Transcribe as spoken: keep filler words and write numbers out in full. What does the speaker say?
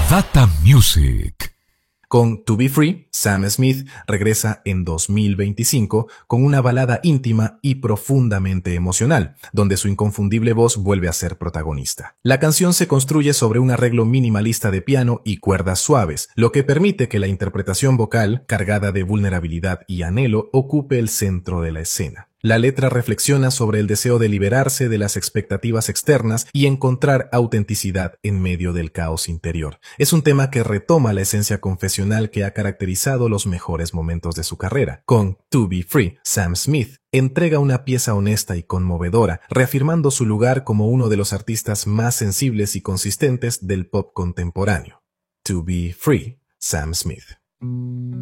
Data Music. Con To Be Free, Sam Smith regresa en dos mil veinticinco con una balada íntima y profundamente emocional, donde su inconfundible voz vuelve a ser protagonista. La canción se construye sobre un arreglo minimalista de piano y cuerdas suaves, lo que permite que la interpretación vocal, cargada de vulnerabilidad y anhelo, ocupe el centro de la escena. La letra reflexiona sobre el deseo de liberarse de las expectativas externas y encontrar autenticidad en medio del caos interior. Es un tema que retoma la esencia confesional que ha caracterizado los mejores momentos de su carrera. Con To Be Free, Sam Smith entrega una pieza honesta y conmovedora, reafirmando su lugar como uno de los artistas más sensibles y consistentes del pop contemporáneo. To Be Free, Sam Smith.